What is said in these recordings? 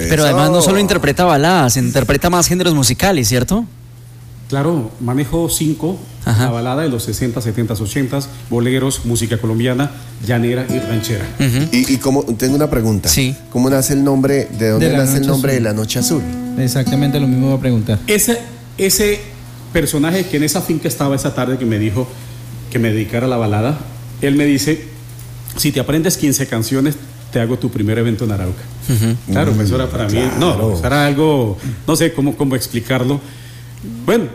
Pero además no solo interpreta baladas, interpreta más géneros musicales, ¿cierto? Claro, manejo 5, la balada de los 60, 70, 80, boleros, música colombiana, llanera y ranchera. Y como, tengo una pregunta. Sí. ¿Cómo nace el nombre, de dónde nace el nombre de La Noche Azul? Exactamente lo mismo voy a preguntar. Ese personaje que en esa finca estaba esa tarde que me dijo que me dedicara a la balada, él me dice, si te aprendes 15 canciones, te hago tu primer evento en Arauca. Claro, pues eso era para mí, no, eso era algo, no sé cómo explicarlo. Bueno,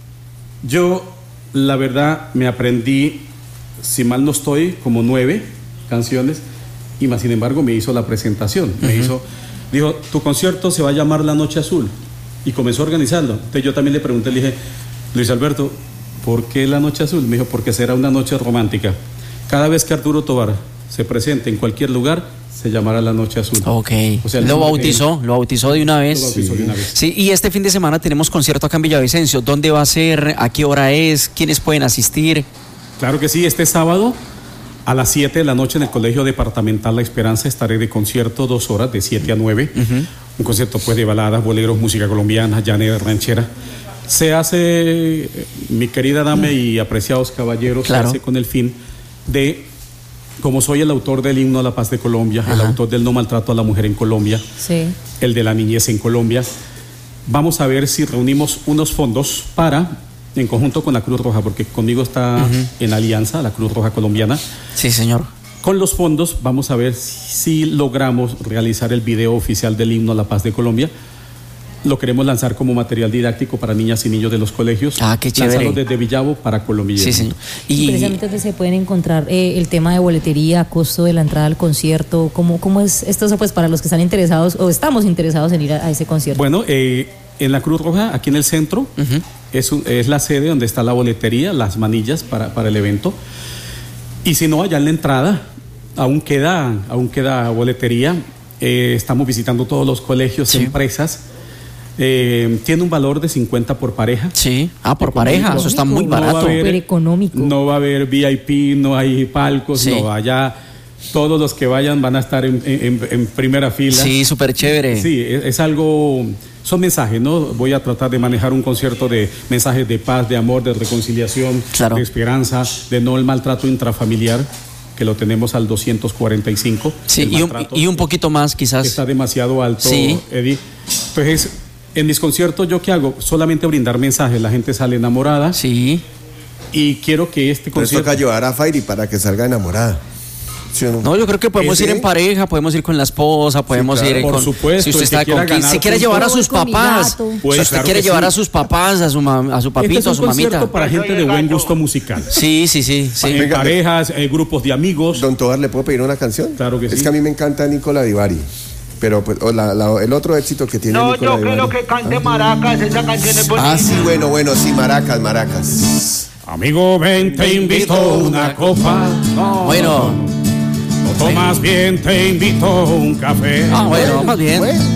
yo la verdad me aprendí, si mal no estoy, como 9 canciones, y más sin embargo me hizo la presentación, dijo, tu concierto se va a llamar La Noche Azul, y comenzó a organizarlo. Entonces yo también le pregunté, le dije, Luis Alberto, ¿por qué La Noche Azul? Me dijo, porque será una noche romántica. Cada vez que Arturo Tovar se presente en cualquier lugar, se llamará La Noche Azul. Ok, o sea, lo bautizó de una vez. Sí, y este fin de semana tenemos concierto acá en Villavicencio. ¿Dónde va a ser? ¿A qué hora es? ¿Quiénes pueden asistir? Claro que sí, este sábado a las 7 de la noche en el Colegio Departamental La Esperanza estaré de concierto 2 horas, de 7 a 9. Un concierto pues de baladas, boleros, música colombiana, llanera, ranchera. Se hace, mi querida dama y apreciados caballeros, se hace con el fin de, como soy el autor del himno a la paz de Colombia, el autor del no maltrato a la mujer en Colombia, el de la niñez en Colombia, vamos a ver si reunimos unos fondos para, en conjunto con la Cruz Roja, porque conmigo está en alianza la Cruz Roja colombiana. Sí, señor. Con los fondos vamos a ver si logramos realizar el video oficial del himno a la paz de Colombia. Lo queremos lanzar como material didáctico para niñas y niños de los colegios. Ah, qué chévere. Lanzarlo desde Villavo para Colombia. Sí, señor. Y precisamente donde se pueden encontrar el tema de boletería, costo de la entrada al concierto. ¿Cómo es esto pues, para los que están interesados o estamos interesados en ir a ese concierto? Bueno, en la Cruz Roja, aquí en el centro, es la sede donde está la boletería, las manillas para el evento. Y si no, allá en la entrada aún queda boletería. Estamos visitando todos los colegios, empresas. Tiene un valor de 50 por pareja. Sí, por pareja, eso está muy barato. Súper económico. No va a haber VIP, no hay palcos, no, allá todos los que vayan van a estar en primera fila. Sí, súper chévere. Sí, es algo, son mensajes, ¿no? Voy a tratar de manejar un concierto de mensajes de paz, de amor, de reconciliación, de esperanza, de no el maltrato intrafamiliar, que lo tenemos al 245. Sí, y un poquito más quizás. Está demasiado alto, Eddie. Entonces, en mis conciertos, ¿yo qué hago? Solamente brindar mensajes. La gente sale enamorada. Sí. Y quiero que este concierto... Pues toca llevar a Fairy para que salga enamorada. ¿Sí o no? No, yo creo que podemos ir en pareja, podemos ir con la esposa, podemos ir por con... supuesto, si usted está con si quiere llevar a sus papás, pues, si usted quiere llevar a sus papás, a su papito, a su mamita. Para gente de buen gusto musical. Sí. En parejas, grupos de amigos. Don Tobar, ¿le puedo pedir una canción? Claro que sí. Es que a mí me encanta Nicola Divari. Pero pues, el otro éxito que tiene Nicola yo Divari. creo que cante Maracas, esa canción es bonita. Ah, sí, bueno, sí, Maracas. Amigo, ven, te invito una copa. Bueno. O tomas bien, te invito un café. Bueno, más bien.